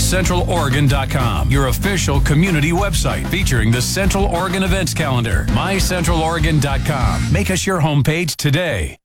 MyCentralOregon.com, your official community website featuring the Central Oregon events calendar. MyCentralOregon.com. Make us your homepage today.